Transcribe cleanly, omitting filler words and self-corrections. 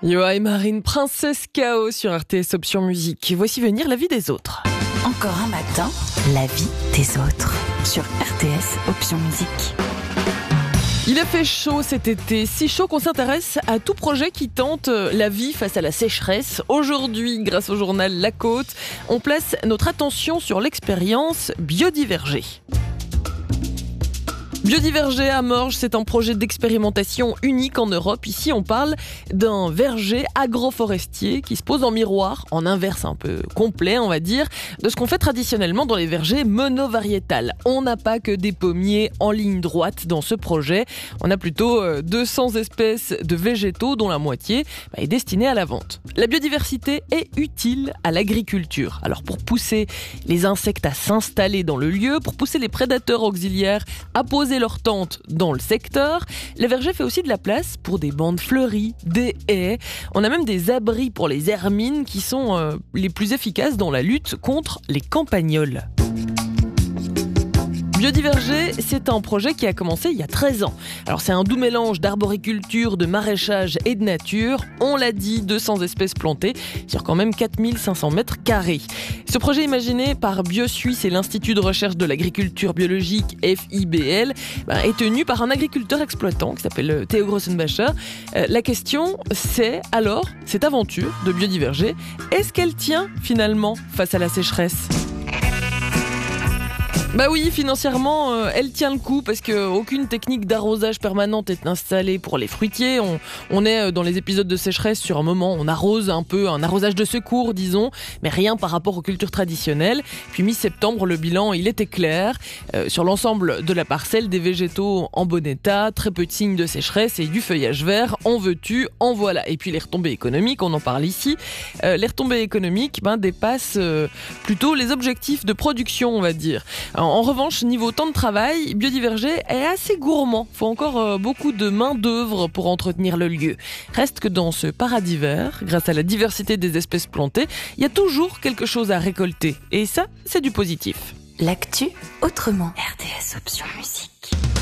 Yoa et Marine, Princesse Chaos sur RTS Option Musique. Voici venir la vie des autres. Encore un matin, la vie des autres sur RTS Option Musique. Il a fait chaud cet été, si chaud qu'on s'intéresse à tout projet qui tente la vie face à la sécheresse. Aujourd'hui, grâce au journal La Côte, on place notre attention sur l'expérience Biodiverger. Biodiverger à Morges, c'est un projet d'expérimentation unique en Europe. Ici, on parle d'un verger agroforestier qui se pose en miroir, en inverse un peu complet, on va dire, de ce qu'on fait traditionnellement dans les vergers monovariétales. On n'a pas que des pommiers en ligne droite dans ce projet. On a plutôt 200 espèces de végétaux dont la moitié est destinée à la vente. La biodiversité est utile à l'agriculture. Alors pour pousser les insectes à s'installer dans le lieu, pour pousser les prédateurs auxiliaires à poser leur tente dans le secteur, le verger fait aussi de la place pour des bandes fleuries, des haies. On a même des abris pour les hermines qui sont les plus efficaces dans la lutte contre les campagnols. Biodiverger, c'est un projet qui a commencé il y a 13 ans. Alors c'est un doux mélange d'arboriculture, de maraîchage et de nature. On l'a dit, 200 espèces plantées sur quand même 4500 mètres carrés. Ce projet imaginé par BioSuisse et l'Institut de recherche de l'agriculture biologique FIBL est tenu par un agriculteur exploitant qui s'appelle Theo Grossenbacher. La question c'est alors, cette aventure de Biodiverger, est-ce qu'elle tient finalement face à la sécheresse ? Bah oui, financièrement, elle tient le coup parce que aucune technique d'arrosage permanente est installée pour les fruitiers. On est dans les épisodes de sécheresse sur un moment, on arrose un peu, un arrosage de secours, disons, mais rien par rapport aux cultures traditionnelles. Puis mi-septembre, le bilan, il était clair. Sur l'ensemble de la parcelle, des végétaux en bon état, très peu de signes de sécheresse et du feuillage vert. En veux-tu, en voilà. Et puis les retombées économiques, on en parle ici. Les retombées économiques dépassent plutôt les objectifs de production, on va dire. En revanche, niveau temps de travail, Biodiverger est assez gourmand. Il faut encore beaucoup de main-d'œuvre pour entretenir le lieu. Reste que dans ce paradis vert, grâce à la diversité des espèces plantées, il y a toujours quelque chose à récolter. Et ça, c'est du positif. L'actu autrement. RTS Option Musique.